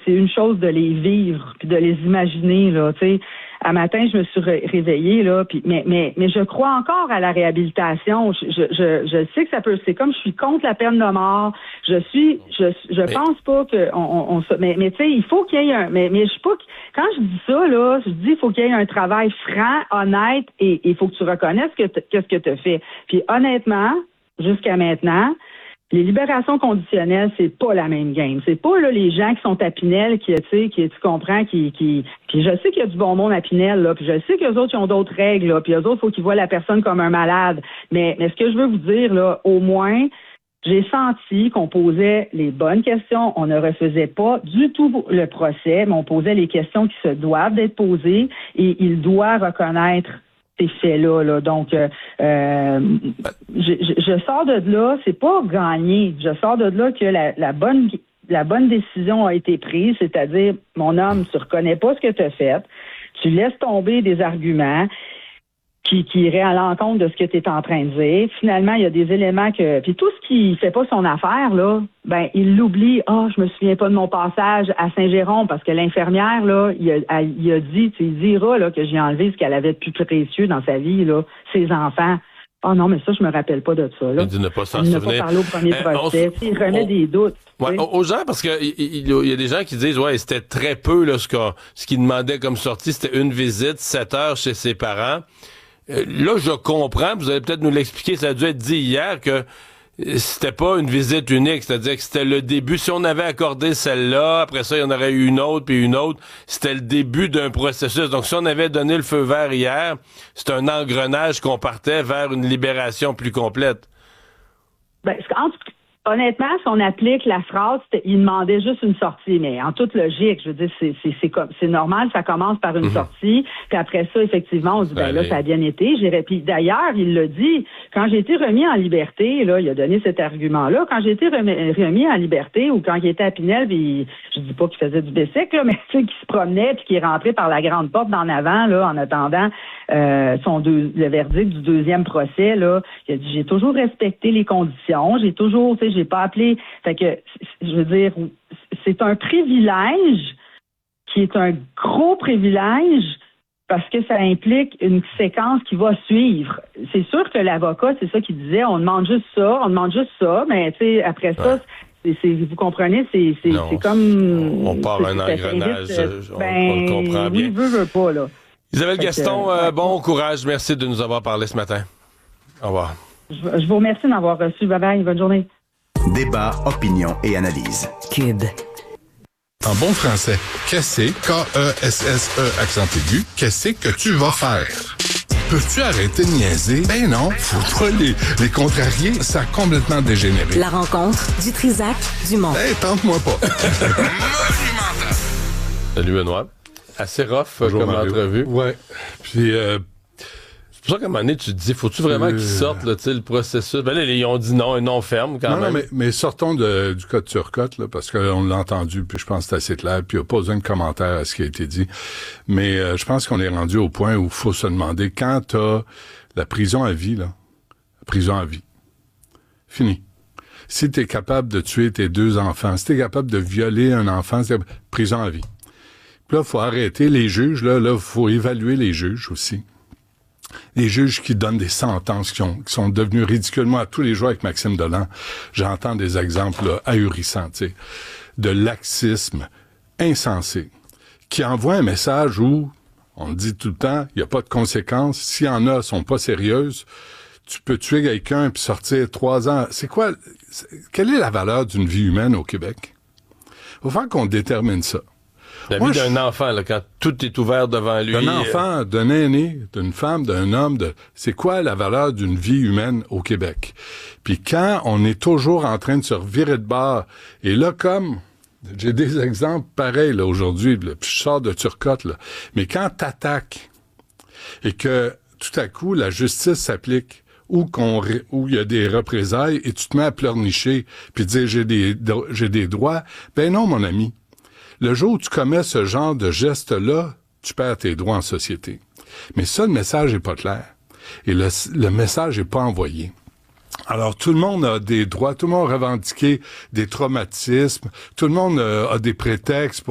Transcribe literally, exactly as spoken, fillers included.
c'est une chose de les vivre puis de les imaginer, là, tu sais. À matin, je me suis ré- réveillée, là, puis mais, mais, mais je crois encore à la réhabilitation. Je, je, je, je sais que ça peut, c'est comme je suis contre la peine de mort. Je suis, je, je mais... pense pas que on, on, on mais, mais tu sais, il faut qu'il y ait un, mais, mais je suis pas, quand je dis ça, là, je dis, il faut qu'il y ait un travail franc, honnête, et il faut que tu reconnaisses que qu'est-ce que tu as fait. Puis honnêtement, jusqu'à maintenant, les libérations conditionnelles, c'est pas la même game. C'est pas là les gens qui sont à Pinel, qui, tu sais, qui tu comprends, qui, qui. Puis je sais qu'il y a du bon monde à Pinel, là. Puis je sais qu'eux autres ils ont d'autres règles, là. Puis eux autres, faut qu'ils voient la personne comme un malade. Mais, mais ce que je veux vous dire, là, au moins, j'ai senti qu'on posait les bonnes questions. On ne refaisait pas du tout le procès, mais on posait les questions qui se doivent d'être posées, et il doit reconnaître ces faits-là, là. Donc, euh, euh, je, je, je sors de là, c'est pas gagné. Je sors de là que la, la bonne la bonne décision a été prise, c'est-à-dire, mon homme, tu reconnais pas ce que tu as fait, tu laisses tomber des arguments qui, qui iraient à l'encontre de ce que tu es en train de dire. Finalement, il y a des éléments que... Puis tout ce qui fait pas son affaire, là, ben il l'oublie. Ah, oh, je me souviens pas de mon passage à Saint-Jérôme, parce que l'infirmière, là, il a, il a dit, tu sais, il dira là, que j'ai enlevé ce qu'elle avait de plus précieux dans sa vie, là, ses enfants. Ah oh non, mais ça, je me rappelle pas de ça. Là. Il ne pas s'en il souvenir. Il n'a pas parlé au premier euh, procès. On, il remet on, des doutes. Ouais, aux gens, parce que il, il, il y a des gens qui disent, ouais, c'était très peu, là, ce, ce qu'il demandait comme sortie, c'était une visite, sept heures chez ses parents. Euh, là, je comprends, vous allez peut-être nous l'expliquer, ça a dû être dit hier, que c'était pas une visite unique, c'est-à-dire que c'était le début. Si on avait accordé celle-là, après ça, il y en aurait eu une autre, puis une autre. C'était le début d'un processus. Donc, si on avait donné le feu vert hier, c'est un engrenage qu'on partait vers une libération plus complète. Ben, en tout cas, honnêtement, si on applique la phrase, il demandait juste une sortie, mais en toute logique, je veux dire, c'est, c'est, c'est, comme, c'est normal, ça commence par une mm-hmm. sortie, puis après ça, effectivement, on dit, ben, ben là, ça a bien été. J'irais. Puis d'ailleurs, il l'a dit, quand j'ai été remis en liberté, là, il a donné cet argument-là, quand j'ai été remis, remis en liberté, ou quand il était à Pinel, puis je dis pas qu'il faisait du bicycle, là, mais tu sais, qu'il se promenait, puis qu'il est rentré par la grande porte d'en avant, là, en attendant euh, son deux, le verdict du deuxième procès, là, il a dit, j'ai toujours respecté les conditions, j'ai toujours, tu sais, j'ai pas appelé. Fait que, je veux dire, c'est un privilège qui est un gros privilège parce que ça implique une séquence qui va suivre. C'est sûr que l'avocat, c'est ça qu'il disait, on demande juste ça, on demande juste ça, mais tu sais, après ça, ouais. c'est, c'est, vous comprenez, c'est, c'est, non, c'est comme... On part un engrenage, on, ben, on le comprend bien. Oui, veut, veut pas, là. Isabelle fait Gaston, que, euh, bon courage, merci de nous avoir parlé ce matin. Au revoir. Je, je vous remercie d'avoir reçu. Bye bye, bonne journée. Débat, opinion et analyse. Cube. En bon français, qu'est-ce K E S S E accent aigu, qu'est-ce que tu vas faire? Peux-tu arrêter de niaiser? Ben non, faut pas les, les contrarier, ça a complètement dégénéré. La rencontre du Trisac du Mont. Hey, tente-moi pas. Salut Benoît. Assez rough Bonjour, comme Mario. Entrevue. Ouais. Puis euh, c'est pour ça qu'à un moment donné, tu te dis, faut-tu vraiment euh... qu'ils sortent là, le processus? Ben là, ils ont dit non, un non ferme quand non, même. Non, mais, mais sortons de, du code Turcotte, là, parce qu'on l'a entendu, puis je pense que c'est assez clair, puis il n'y a pas besoin de commentaire à ce qui a été dit. Mais euh, je pense qu'on est rendu au point où il faut se demander, quand t'as la prison à vie, là, la prison à vie, fini. Si t'es capable de tuer tes deux enfants, si t'es capable de violer un enfant, c'est prison à vie. Puis là, il faut arrêter les juges, là, là, il faut évaluer les juges aussi. Les juges qui donnent des sentences qui, ont, qui sont devenues ridiculement à tous les jours avec Maxime Delan. J'entends des exemples là, ahurissants, tu sais, de laxisme insensé, qui envoie un message où, on dit tout le temps, il n'y a pas de conséquences. S'il y en a, elles sont pas sérieuses. Tu peux tuer quelqu'un puis sortir trois ans. C'est quoi, c'est, quelle est la valeur d'une vie humaine au Québec? Il faut faire qu'on détermine ça. La Moi, vie d'un je... enfant, là, quand tout est ouvert devant lui. D'un enfant, d'un aîné, d'une femme, d'un homme, de... c'est quoi la valeur d'une vie humaine au Québec? Puis quand on est toujours en train de se revirer de bord, et là, comme, j'ai des exemples pareils, là, aujourd'hui, là, puis je sors de Turcotte, là, mais quand t'attaques, et que, tout à coup, la justice s'applique, ou qu'on où il y a des représailles, et tu te mets à pleurnicher, puis dire j'ai des, j'ai des droits, ben non, mon ami. Le jour où tu commets ce genre de geste-là, tu perds tes droits en société. Mais ça, le message est pas clair. Et le, le message est pas envoyé. Alors, tout le monde a des droits, tout le monde a revendiqué des traumatismes, tout le monde a, a des prétextes pour